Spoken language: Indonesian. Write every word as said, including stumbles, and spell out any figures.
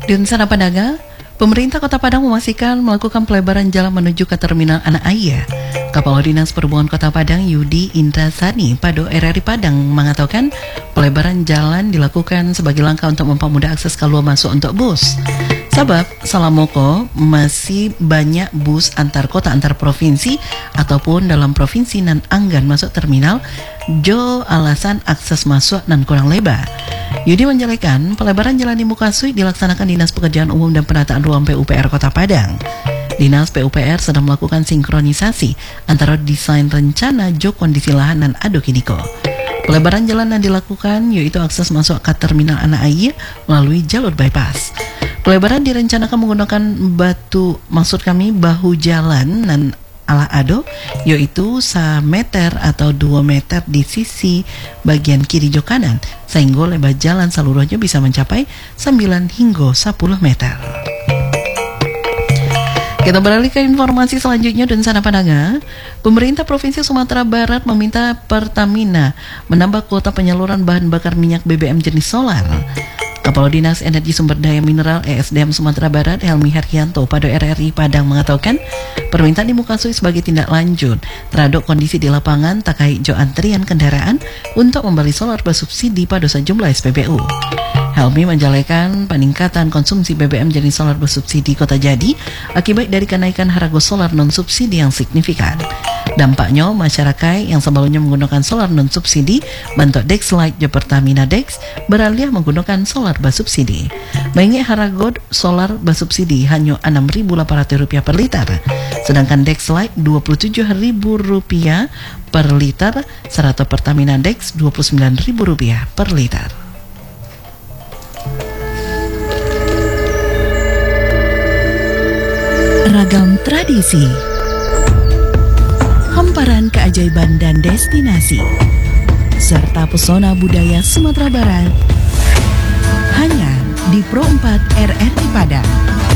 Di sana Pandaga, pemerintah Kota Padang memastikan melakukan pelebaran jalan menuju ke Terminal Anak Aya. Kepala Dinas Perhubungan Kota Padang Yudi Indrasani Pado R R I Padang mengatakan pelebaran jalan dilakukan sebagai langkah untuk mempermudah akses keluar masuk untuk bus. Sebab Salamoko masih banyak bus antar kota antar provinsi ataupun dalam provinsi nan anggan masuk terminal jo alasan akses masuk nan kurang lebar. Yudi menjelaskan pelebaran jalan di Mukasui dilaksanakan Dinas Pekerjaan Umum dan Penataan Ruang P U P R Kota Padang. Dinas P U P R sedang melakukan sinkronisasi antara desain rencana jo kondisi lahan dan ado kiniko. Pelebaran jalan yang dilakukan yaitu akses masuk ke Terminal Anak Aya melalui jalur bypass. Pelebaran direncanakan menggunakan batu, maksud kami bahu jalan dan ala ado, yaitu satu meter atau dua meter di sisi bagian kiri jo kanan, sehingga lebar jalan seluruhnya bisa mencapai sembilan hingga sepuluh meter. Kita beralih ke informasi selanjutnya dan sana Padang. Pemerintah Provinsi Sumatera Barat meminta Pertamina menambah kuota penyaluran bahan bakar minyak B B M jenis solar. Kepala Dinas Energi Sumber Daya Mineral E S D M Sumatera Barat Helmi Haryanto pada R R I Padang mengatakan permintaan di Mukasui sebagai tindak lanjut terhadap kondisi di lapangan terkait jo antrian kendaraan untuk membeli solar bersubsidi pada sejumlah S P B U. Helmi menjelaskan peningkatan konsumsi B B M jenis solar bersubsidi Kota Jadi akibat dari kenaikan harga solar non subsidi yang signifikan. Dampaknya masyarakat yang sebelumnya menggunakan solar non subsidi bentuk Dexlite di Pertamina Dex beralih menggunakan solar bersubsidi. Mengingat harga solar bersubsidi hanya enam ribu delapan ratus rupiah per liter, sedangkan Dexlite dua puluh tujuh ribu rupiah per liter, serta Pertamina Dex dua puluh sembilan ribu rupiah per liter. Ragam tradisi, hamparan keajaiban dan destinasi, serta pesona budaya Sumatera Barat hanya di Pro empat R R I Padang.